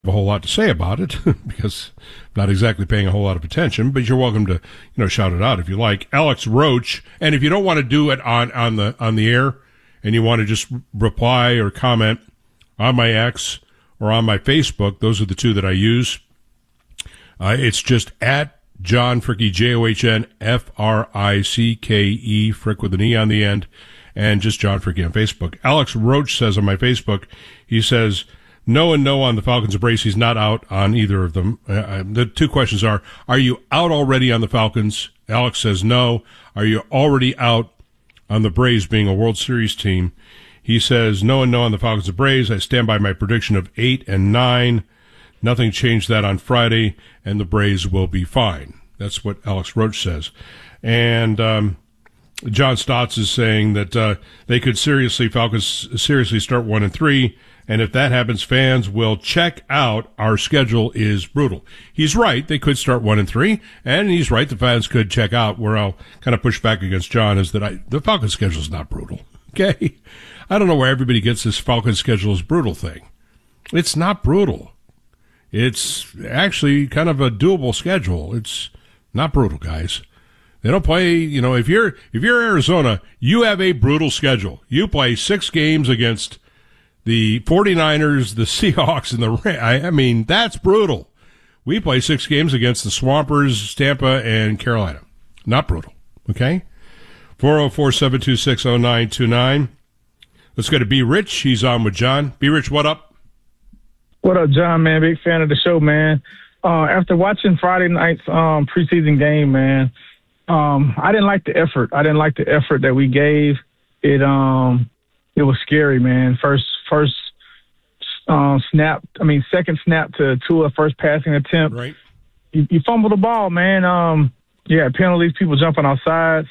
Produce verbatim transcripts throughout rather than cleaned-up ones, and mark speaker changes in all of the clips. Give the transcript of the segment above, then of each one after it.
Speaker 1: a whole lot to say about it because I'm not exactly paying a whole lot of attention, but you're welcome to, you know, shout it out if you like. Alex Roach, and if you don't want to do it on, on the on the air and you want to just reply or comment on my X or on my Facebook, those are the two that I use. Uh, it's just at John Fricke, J O H N F R I C K E, Frick with an E on the end, and just John Fricke on Facebook. Alex Roach says on my Facebook, he says, no and no on the Falcons and Braves. He's not out on either of them. Uh, the two questions are, are you out already on the Falcons? Alex says no. Are you already out on the Braves being a World Series team? He says no and no on the Falcons and Braves. I stand by my prediction of eight and nine. Nothing changed that on Friday, and the Braves will be fine. That's what Alex Roach says. And um, John Stotts is saying that uh, they could seriously, Falcons seriously start one and three. And if that happens, fans will check out. Our schedule is brutal. He's right. They could start one and three, and he's right. The fans could check out. Where I'll kind of push back against John is that I, the Falcons schedule is not brutal. Okay, I don't know where everybody gets this Falcons schedule is brutal thing. It's not brutal. It's actually kind of a doable schedule. It's not brutal, guys. They don't play. You know, if you're if you're Arizona, you have a brutal schedule. You play six games against the 49ers, the Seahawks, and the I, I mean, that's brutal. We play six games against the Swampers, Tampa, and Carolina. Not brutal, okay? four oh four, seven two six, oh nine two nine. Let's go to B. Rich. He's on with John. B. Rich, what up?
Speaker 2: What up, John, man? Big fan of the show, man. Uh, after watching Friday night's um, preseason game, man, um, I didn't like the effort. I didn't like the effort that we gave. It um, it was scary, man. First First um, snap, I mean, second snap to Tua, first passing attempt.
Speaker 1: Right.
Speaker 2: You, you fumble the ball, man. Um, yeah, penalties, people jumping off sides.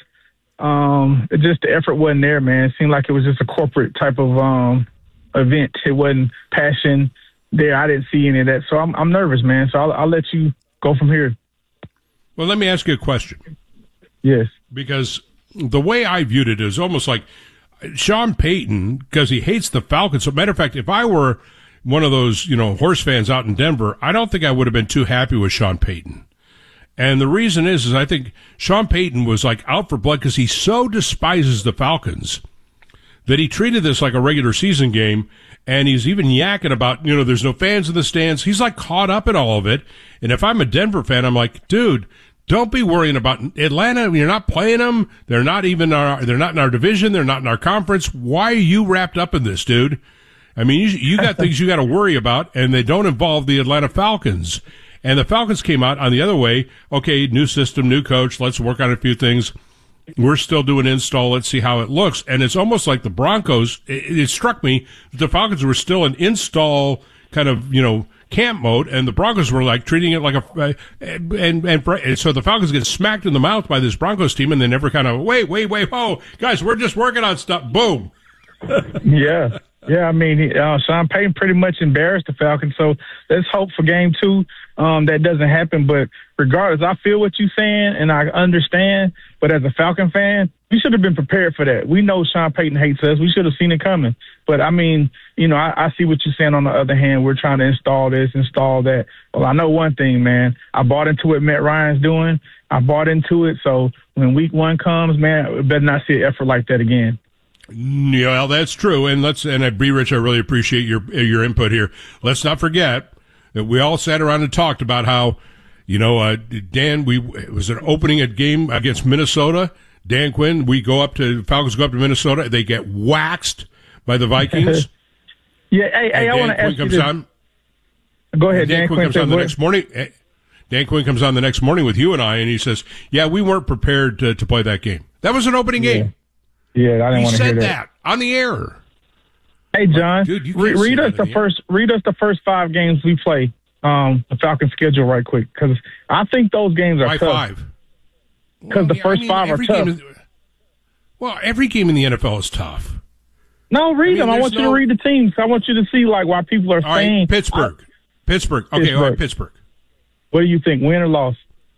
Speaker 2: Um, it just the effort wasn't there, man. It seemed like it was just a corporate type of um, event. It wasn't passion there. I didn't see any of that. So I'm, I'm nervous, man. So I'll, I'll let you go from here.
Speaker 1: Well, let me ask you a question.
Speaker 2: Yes.
Speaker 1: Because the way I viewed it is almost like Sean Payton, because he hates the Falcons. So, matter of fact, if I were one of those, you know, horse fans out in Denver, I don't think I would have been too happy with Sean Payton. And the reason is, is I think Sean Payton was like out for blood because he so despises the Falcons that he treated this like a regular season game. And he's even yakking about, you know, there's no fans in the stands. He's like caught up in all of it. And if I'm a Denver fan, I'm like, dude, don't be worrying about Atlanta. You're not playing them. They're not even our, they're not in our division. They're not in our conference. Why are you wrapped up in this, dude? I mean, you, you got things you got to worry about, and they don't involve the Atlanta Falcons. And the Falcons came out on the other way. Okay, new system, new coach. Let's work on a few things. We're still doing install. Let's see how it looks. And it's almost like the Broncos. It, it struck me that the Falcons were still in install kind of, you know, camp mode, and the Broncos were like treating it like a, uh, and, and, and so the Falcons get smacked in the mouth by this Broncos team, and they never kind of, wait, wait, wait, whoa, guys, we're just working on stuff. Boom.
Speaker 2: yeah. Yeah, I mean, uh, Sean Payton pretty much embarrassed the Falcons, so let's hope for game two um, that doesn't happen. But regardless, I feel what you're saying, and I understand. But as a Falcon fan, we should have been prepared for that. We know Sean Payton hates us. We should have seen it coming. But, I mean, you know, I, I see what you're saying on the other hand. We're trying to install this, install that. Well, I know one thing, man. I bought into what Matt Ryan's doing. I bought into it. So when week one comes, man, we better not see an effort like that again.
Speaker 1: Yeah, well, that's true. And let's, and I, B. Rich, I really appreciate your, your input here. Let's not forget that we all sat around and talked about how, you know, uh, Dan, we, it was an opening a game against Minnesota. Dan Quinn, we go up to, Falcons go up to Minnesota. They get waxed by the Vikings.
Speaker 2: yeah, hey, hey I want to ask
Speaker 1: comes
Speaker 2: you this.
Speaker 1: On,
Speaker 2: Go ahead,
Speaker 1: Dan, Dan Quinn, Quinn comes on the next morning. Dan Quinn comes on the next morning with you and I, and he says, yeah, we weren't prepared to, to play that game. That was an opening
Speaker 2: yeah.
Speaker 1: game.
Speaker 2: Yeah, I didn't want to hear that.
Speaker 1: He said that on the air.
Speaker 2: Hey, John,
Speaker 1: Dude, you
Speaker 2: re- read us the first. Air. Read us the first five games we play. Um, the Falcons schedule right quick, because I think those games are
Speaker 1: Why
Speaker 2: tough.
Speaker 1: Five.
Speaker 2: Because
Speaker 1: well,
Speaker 2: the
Speaker 1: yeah,
Speaker 2: first
Speaker 1: I mean,
Speaker 2: five are tough.
Speaker 1: Is, well, every game in the N F L is tough.
Speaker 2: No, read I mean, them. I want no... you to read the teams. I want you to see like why people are
Speaker 1: all
Speaker 2: saying
Speaker 1: right, Pittsburgh. I, Pittsburgh. Okay, Pittsburgh. All right, Pittsburgh.
Speaker 2: What do you think? Win or loss?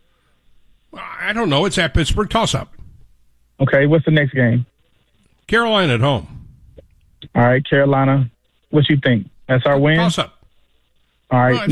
Speaker 1: I don't know. It's at Pittsburgh. Toss up.
Speaker 2: Okay, what's the next game?
Speaker 1: Carolina at home.
Speaker 2: All right, Carolina. What you think? That's our win?
Speaker 1: Toss up.
Speaker 2: All right.